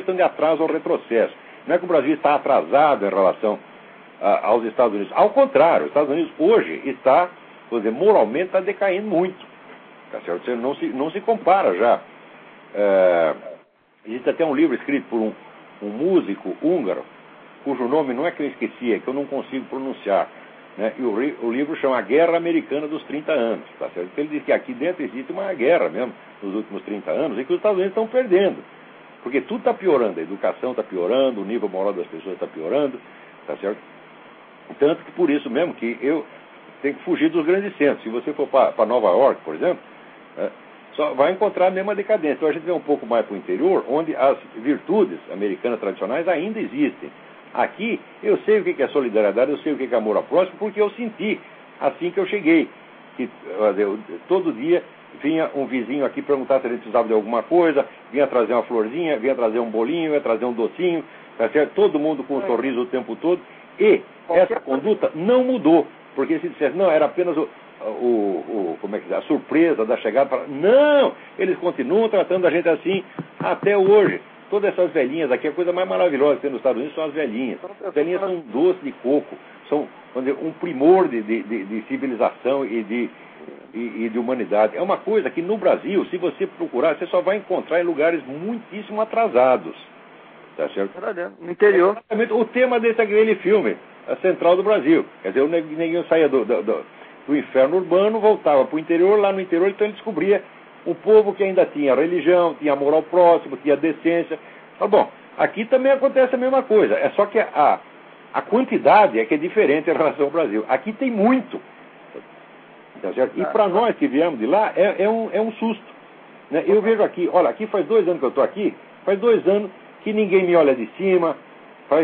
questão de atraso ou retrocesso. Não é que o Brasil está atrasado em relação aos Estados Unidos. Ao contrário, os Estados Unidos hoje está, vou dizer, moralmente está decaindo muito. Tá certo? Você não se compara já. Existe até um livro escrito por um músico húngaro, cujo nome não é que eu esqueci, é que eu não consigo pronunciar. Né? E o livro chama A Guerra Americana dos 30 Anos. Tá certo? Ele diz que aqui dentro existe uma guerra mesmo, nos últimos 30 anos, e que os Estados Unidos estão perdendo. Porque tudo está piorando, a educação está piorando, o nível moral das pessoas está piorando, tá certo? Tanto que por isso mesmo que eu tenho que fugir dos grandes centros. Se você for para Nova York, por exemplo, só vai encontrar a mesma decadência. Então a gente vem um pouco mais para o interior, onde as virtudes americanas tradicionais ainda existem. Aqui, eu sei o que é solidariedade, eu sei o que é amor ao próximo, porque eu senti assim que eu cheguei. Que, todo dia vinha um vizinho aqui perguntar se a gente precisava de alguma coisa, vinha trazer uma florzinha, vinha trazer um bolinho, vinha trazer um docinho, tá certo? Todo mundo com um sorriso o tempo todo. E essa conduta não mudou, porque se dissesse, não, era apenas como é que diz, a surpresa da chegada. Não! Eles continuam tratando a gente assim até hoje. Todas essas velhinhas aqui, a coisa mais maravilhosa que tem nos Estados Unidos são as velhinhas. As velhinhas são um doce de coco, são, vamos dizer, um primor de civilização e de humanidade. É uma coisa que no Brasil, se você procurar, você só vai encontrar em lugares muitíssimo atrasados. Tá certo? No interior. É exatamente o tema daquele filme, A Central do Brasil. Quer dizer, o neguinho saía do inferno urbano, voltava para o interior, lá no interior, então ele descobria um povo que ainda tinha religião, tinha amor ao próximo, tinha decência. Mas, bom, aqui também acontece a mesma coisa. É só que a quantidade é que é diferente em relação ao Brasil. Aqui tem muito. Tá certo? E para nós que viemos de lá, é um susto. Né? Eu vejo aqui, olha, aqui faz 2 anos que eu estou aqui, faz 2 anos que ninguém me olha de cima, faz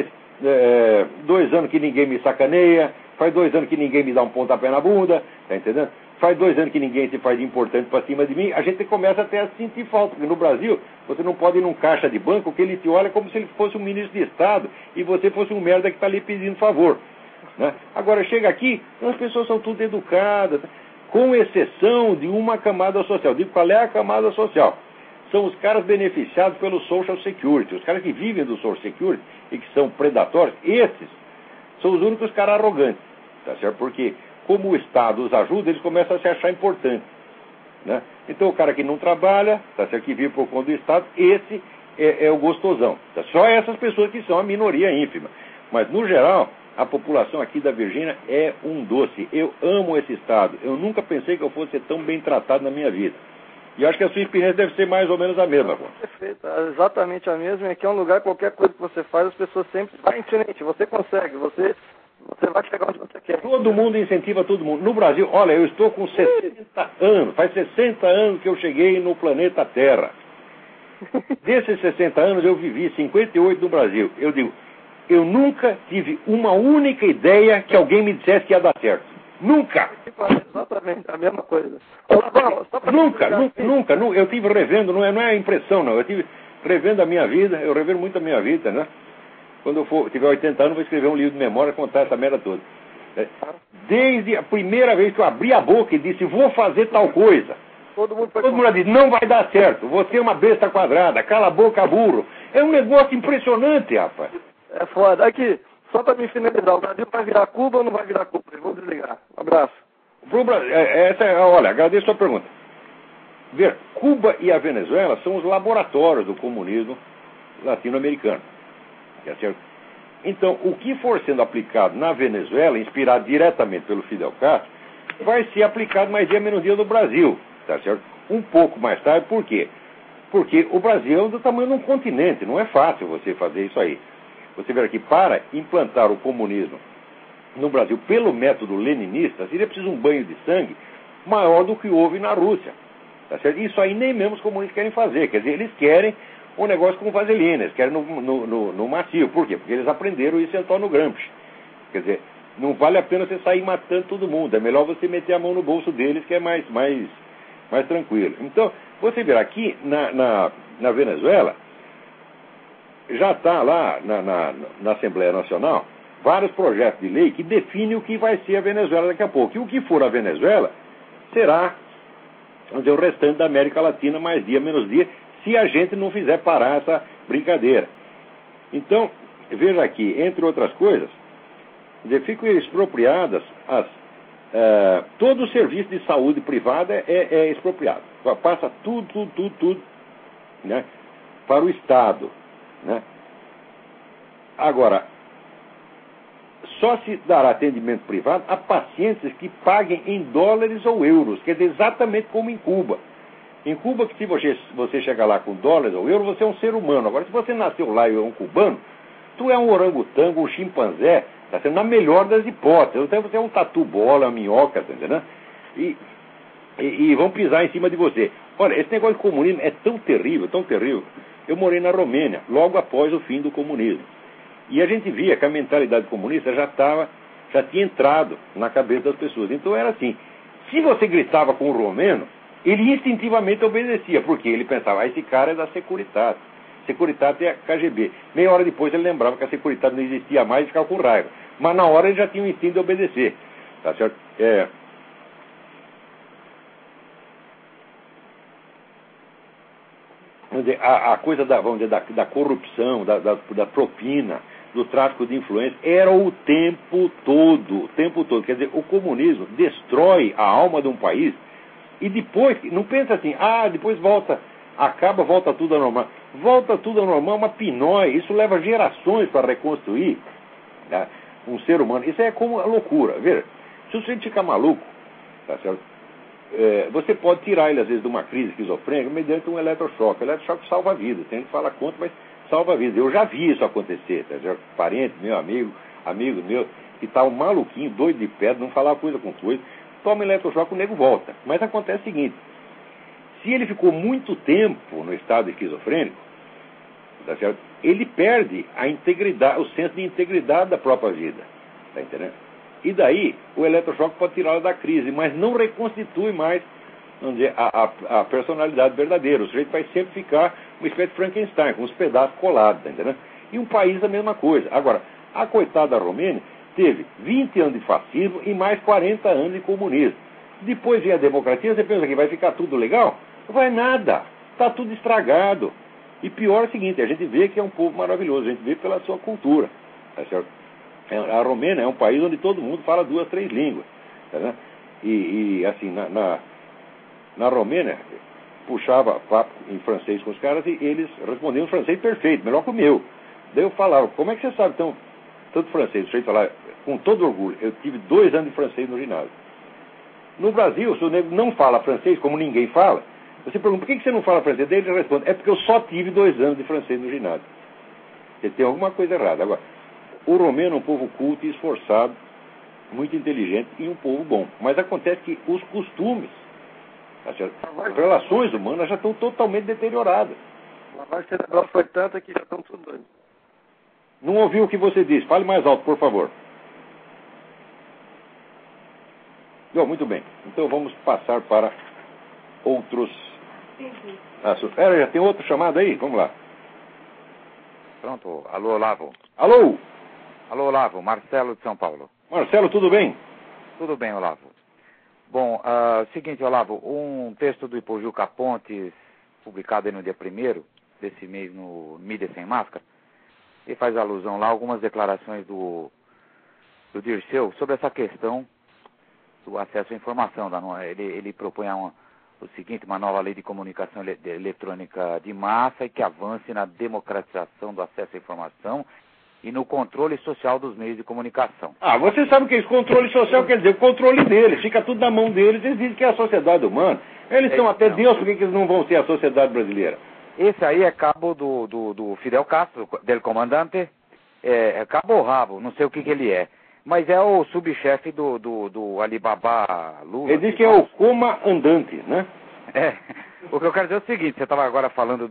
2 anos que ninguém me sacaneia, faz 2 anos que ninguém me dá um pontapé na bunda, tá entendendo? Faz 2 anos que ninguém se faz de importante para cima de mim, a gente começa até a sentir falta, porque no Brasil você não pode ir num caixa de banco que ele te olha como se ele fosse um ministro de Estado e você fosse um merda que está ali pedindo favor. Né? Agora chega aqui, as pessoas são tudo educadas, com exceção de uma camada social. Digo, qual é a camada social? São os caras beneficiados pelo Social Security. Os caras que vivem do Social Security e que são predatórios, esses são os únicos caras arrogantes. Tá certo? Porque, como o Estado os ajuda, eles começam a se achar importantes. Né? Então, o cara que não trabalha, tá certo? Que vive por conta do Estado, esse é o gostosão. Tá? Só essas pessoas que são a minoria ínfima. Mas, no geral, a população aqui da Virgínia é um doce. Eu amo esse Estado. Eu nunca pensei que eu fosse ser tão bem tratado na minha vida. E acho que a sua experiência deve ser mais ou menos a mesma. Perfeito, exatamente a mesma. Aqui é um lugar, qualquer coisa que você faz, as pessoas sempre vai em frente. Você consegue, você vai chegar onde você quer. Todo mundo incentiva todo mundo. No Brasil, olha, eu estou com 60 anos. Faz 60 anos que eu cheguei no planeta Terra. Desses 60 anos, eu vivi 58 no Brasil. Eu digo, eu nunca tive uma única ideia que alguém me dissesse que ia dar certo. Nunca! Exatamente, a mesma coisa. Nunca. Eu tive revendo, não é impressão, não. Eu tive revendo a minha vida, eu revejo muito a minha vida, né? Quando eu tiver 80 anos, vou escrever um livro de memória e contar essa merda toda. Desde a primeira vez que eu abri a boca e disse, vou fazer tal coisa. Todo mundo disse, não vai dar certo, você é uma besta quadrada, cala a boca, burro. É um negócio impressionante, rapaz. É foda. Aqui, só para me finalizar, o Brasil vai virar Cuba ou não vai virar Cuba? Eu vou desligar. Um abraço. Olha, agradeço a sua pergunta. Ver, Cuba e a Venezuela são os laboratórios do comunismo latino-americano. Tá certo? Então, o que for sendo aplicado na Venezuela, inspirado diretamente pelo Fidel Castro, vai ser aplicado mais dia menos dia no Brasil. Tá certo? Um pouco mais tarde, por quê? Porque o Brasil é do tamanho de um continente, não é fácil você fazer isso aí. Você vê aqui, para implantar o comunismo no Brasil pelo método leninista, seria preciso um banho de sangue maior do que houve na Rússia. Tá certo? Isso aí nem mesmo os comunistas querem fazer. Quer dizer, eles querem um negócio com vaselina, eles querem no macio. Por quê? Porque eles aprenderam isso em Antônio Gramsci. Quer dizer, não vale a pena você sair matando todo mundo. É melhor você meter a mão no bolso deles, que é mais tranquilo. Então, você vê aqui na Venezuela, já está lá na Assembleia Nacional vários projetos de lei que definem o que vai ser a Venezuela daqui a pouco. E o que for a Venezuela será, vamos dizer, o restante da América Latina, mais dia menos dia, se a gente não fizer parar brincadeira. Então, veja aqui, entre outras coisas, ficam expropriadas todo o serviço de saúde privada é expropriado. Passa tudo, né, para o Estado, né? Agora, só se dará atendimento privado a pacientes que paguem em dólares ou euros, quer dizer, exatamente como em Cuba. Em Cuba, se você chegar lá com dólares ou euros, você é um ser humano. Agora, se você nasceu lá e é um cubano, tu é um orangotango, um chimpanzé, tá sendo na melhor das hipóteses. Então você é um tatu-bola, uma minhoca, tá entendendo? E vão pisar em cima de você. Olha, esse negócio de comunismo é tão terrível, tão terrível. Eu morei na Romênia, logo após o fim do comunismo. E a gente via que a mentalidade comunista já tinha entrado na cabeça das pessoas. Então era assim, se você gritava com o romeno, ele instintivamente obedecia, porque ele pensava, esse cara é da Securitate. Securitate é KGB. Meia hora depois ele lembrava que a Securitate não existia mais e ficava com raiva. Mas na hora ele já tinha o instinto de obedecer. Tá certo? Vamos dizer, a coisa da corrupção, da propina, do tráfico de influência, era o tempo todo. Quer dizer, o comunismo destrói a alma de um país e depois, não pensa assim, depois volta tudo ao normal. Volta tudo ao normal, uma pinóia. Isso leva gerações para reconstruir, tá, um ser humano. Isso é como a loucura. Veja, se você ficar maluco, tá certo? Você pode tirar ele, às vezes, de uma crise esquizofrênica mediante um eletrochoque. O eletrochoque salva a vida. Tem gente que fala contra, mas salva a vida. Eu já vi isso acontecer. Tá certo? Parente meu, amigo meu, que está um maluquinho, doido de pedra, não falava coisa com coisa, toma eletrochoque, o nego volta. Mas acontece o seguinte, se ele ficou muito tempo no estado esquizofrênico, tá certo? Ele perde a integridade, o senso de integridade da própria vida. Tá entendendo? E daí, o eletrochoque pode tirá-lo da crise, mas não reconstitui mais, vamos dizer, a personalidade verdadeira. O sujeito vai sempre ficar uma espécie de Frankenstein, com os pedaços colados, tá entendendo? E um país a mesma coisa. Agora, a coitada da Romênia teve 20 anos de fascismo e mais 40 anos de comunismo. Depois vem a democracia, você pensa que vai ficar tudo legal? Não vai nada. Está tudo estragado. E pior é o seguinte, a gente vê que é um povo maravilhoso, a gente vê pela sua cultura. Tá certo? A Romênia é um país onde todo mundo fala 2, 3 línguas. Tá vendo? E assim, na Romênia, puxava papo em francês com os caras e eles respondiam em francês perfeito, melhor que o meu. Daí eu falava, como é que você sabe tanto francês? O sujeito falava, com todo orgulho, eu tive 2 anos de francês no ginásio. No Brasil, se o nego não fala francês, como ninguém fala, você pergunta, por que você não fala francês? Daí ele responde, é porque eu só tive 2 anos de francês no ginásio. Você tem alguma coisa errada. Agora, o romeno é um povo culto e esforçado, muito inteligente e um povo bom. Mas acontece que os costumes, as relações humanas já estão totalmente deterioradas. A lavagem cerebral foi tanta que já estão tudo doidos. Não ouviu o que você disse. Fale mais alto, por favor. Muito bem. Então vamos passar para outros assuntos. Já tem outro chamado aí? Vamos lá. Pronto. Alô, Olavo. Alô? Alô, Olavo. Marcelo de São Paulo. Marcelo, tudo bem? Tudo bem, Olavo. Bom, seguinte, Olavo, um texto do Ipojuca Pontes, publicado aí no dia 1º desse mês no Mídia Sem Máscara, ele faz alusão lá a algumas declarações do Dirceu sobre essa questão do acesso à informação. Ele propõe o seguinte, uma nova lei de comunicação eletrônica de massa e que avance na democratização do acesso à informação e no controle social dos meios de comunicação. Você sabe o que é isso? Controle social quer dizer o controle deles. Fica tudo na mão deles. Eles dizem que é a sociedade humana. Eles são até Deus, por que eles não vão ser a sociedade brasileira? Esse aí é cabo do Fidel Castro, del comandante. É cabo ou rabo, não sei o que ele é. Mas é o subchefe do Alibaba Lula. Ele diz que é o coma andante, né? O que eu quero dizer é o seguinte, você estava agora falando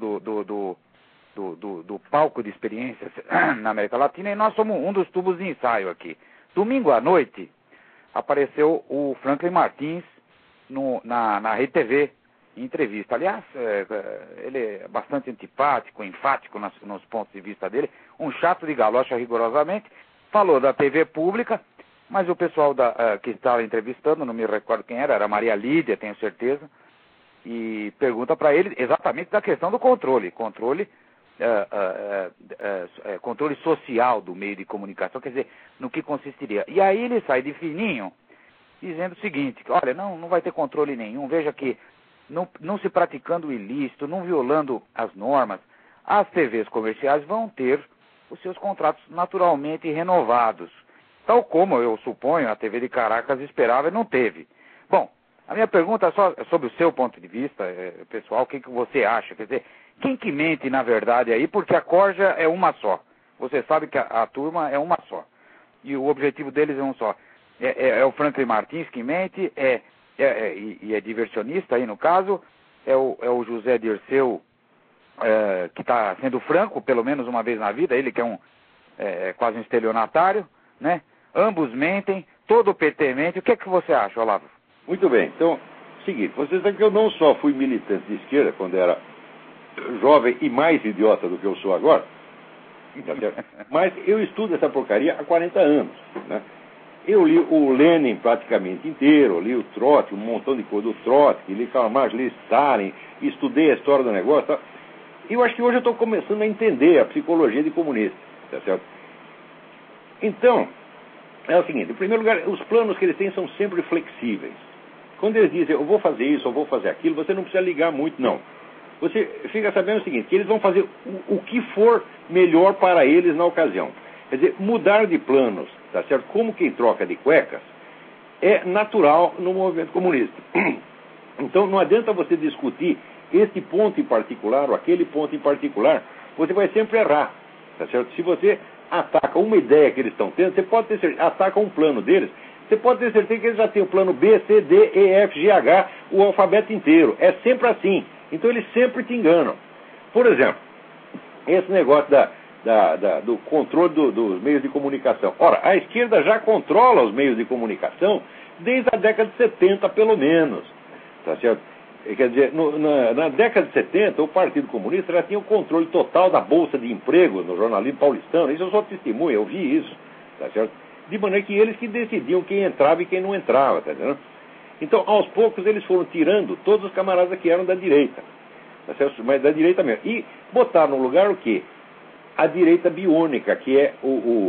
do palco de experiências na América Latina, e nós somos um dos tubos de ensaio aqui. Domingo à noite, apareceu o Franklin Martins na Rede TV, em entrevista. Aliás, ele é bastante antipático, enfático nos pontos de vista dele, um chato de galocha rigorosamente, falou da TV pública, mas o pessoal que estava entrevistando, não me recordo quem era Maria Lídia, tenho certeza, e pergunta para ele exatamente da questão do controle controle social do meio de comunicação, quer dizer, no que consistiria. E aí ele sai de fininho, dizendo o seguinte, olha, não vai ter controle nenhum, veja que não se praticando o ilícito, não violando as normas, as TVs comerciais vão ter os seus contratos naturalmente renovados, tal como eu suponho a TV de Caracas esperava e não teve. Bom, a minha pergunta é só sobre o seu ponto de vista, pessoal, o que você acha? Quer dizer, quem que mente na verdade aí? Porque a corja é uma só. Você sabe que a turma é uma só. E o objetivo deles é um só. É o Franklin Martins que mente, e é diversionista aí no caso, é o José Dirceu, que está sendo franco, pelo menos uma vez na vida, ele que é quase um estelionatário, né? Ambos mentem, todo o PT mente. O que é que você acha, Olavo? Muito bem, então, seguinte, você sabe que eu não só fui militante de esquerda quando era jovem e mais idiota do que eu sou agora, mas eu estudo essa porcaria há 40 anos, né? Eu li o Lenin praticamente inteiro, li o Trotsky, um montão de coisa do Trotsky, li Karl Marx, li Stalin, estudei a história do negócio, tá? E eu acho que hoje eu estou começando a entender a psicologia de comunista, tá certo? Então, é o seguinte, em primeiro lugar, os planos que eles têm são sempre flexíveis. Quando eles dizem, eu vou fazer isso, eu vou fazer aquilo, você não precisa ligar muito, não. Você fica sabendo o seguinte, que eles vão fazer o que for melhor para eles na ocasião. Quer dizer, mudar de planos, tá certo? Como quem troca de cuecas, é natural no movimento comunista. Então, não adianta você discutir este ponto em particular ou aquele ponto em particular, você vai sempre errar, tá certo? Se você ataca uma ideia que eles estão tendo, você pode ter certeza, ataca um plano deles, você pode ter certeza que eles já têm o plano B, C, D, E, F, G, H, o alfabeto inteiro. É sempre assim. Então eles sempre te enganam. Por exemplo, esse negócio do controle dos meios de comunicação. Ora, a esquerda já controla os meios de comunicação desde a década de 70, pelo menos. Tá certo? Quer dizer, na década de 70, o Partido Comunista já tinha o controle total da Bolsa de Emprego no jornalismo paulistano. Isso eu sou testemunha, eu vi isso. Tá certo? De maneira que eles que decidiam quem entrava e quem não entrava, tá entendendo? Então, aos poucos, eles foram tirando todos os camaradas que eram da direita, tá certo? Mas da direita mesmo. E botaram no lugar o quê? A direita biônica, que é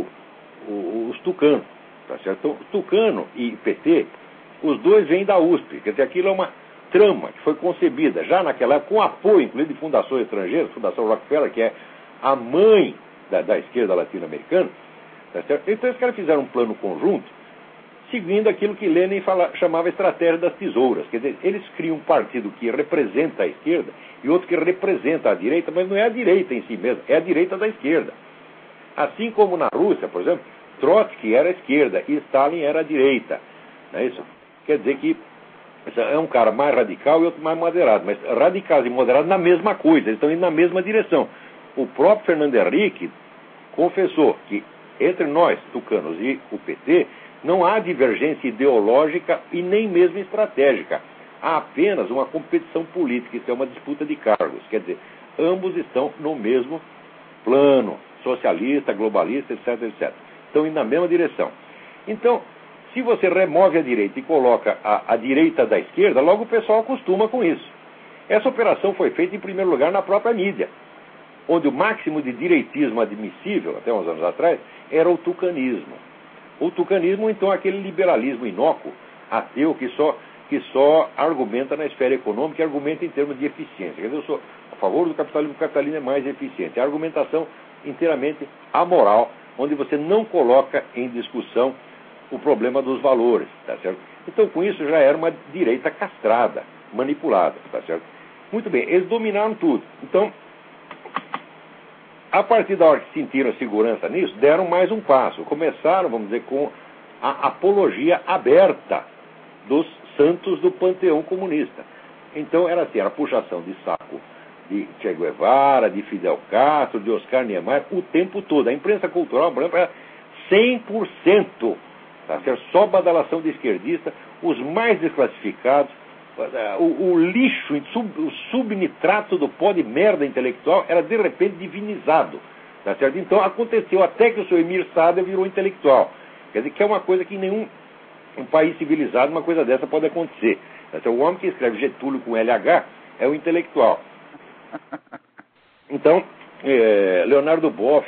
os tucanos, tá certo? Então, Tucano e PT, os dois vêm da USP, quer dizer, aquilo é uma trama que foi concebida já naquela época, com apoio, inclusive, de fundações estrangeiras, Fundação Rockefeller, que é a mãe da esquerda latino-americana. Tá certo? Então, os caras fizeram um plano conjunto, seguindo aquilo que Lenin chamava estratégia das tesouras. Quer dizer, eles criam um partido que representa a esquerda e outro que representa a direita, mas não é a direita em si mesmo, é a direita da esquerda. Assim como na Rússia, por exemplo, Trotsky era a esquerda e Stalin era a direita. Não é isso? Quer dizer que é um cara mais radical e outro mais moderado, mas radicais e moderados na mesma coisa, eles estão indo na mesma direção. O próprio Fernando Henrique confessou que entre nós, tucanos, e o PT, não há divergência ideológica e nem mesmo estratégica. Há apenas uma competição política, isso é uma disputa de cargos. Quer dizer, ambos estão no mesmo plano, socialista, globalista, etc, etc. Estão indo na mesma direção. Então, se você remove a direita e coloca a direita da esquerda, logo o pessoal acostuma com isso. Essa operação foi feita, em primeiro lugar, na própria mídia, onde o máximo de direitismo admissível, até uns anos atrás, era o tucanismo. O tucanismo, então, é aquele liberalismo inócuo, ateu, que só argumenta na esfera econômica e argumenta em termos de eficiência. Quer dizer, eu sou a favor do capitalismo, o capitalismo é mais eficiente. É a argumentação inteiramente amoral, onde você não coloca em discussão o problema dos valores, tá certo? Então, com isso, já era uma direita castrada, manipulada, tá certo? Muito bem, eles dominaram tudo. Então, a partir da hora que sentiram segurança nisso, deram mais um passo. Começaram, vamos dizer, com a apologia aberta dos santos do panteão comunista. Então era assim, era puxação de saco de Che Guevara, de Fidel Castro, de Oscar Niemeyer, o tempo todo. A imprensa cultural, por exemplo, era 100%, tá certo? Só badalação de esquerdista, os mais desclassificados, o lixo, o subnitrato do pó de merda intelectual era de repente divinizado, tá certo? Então aconteceu até que o seu Emir Sader virou intelectual. Quer dizer, que é uma coisa que em nenhum país civilizado uma coisa dessa pode acontecer. Tá certo? O homem que escreve Getúlio com LH é o intelectual. Então, Leonardo Boff,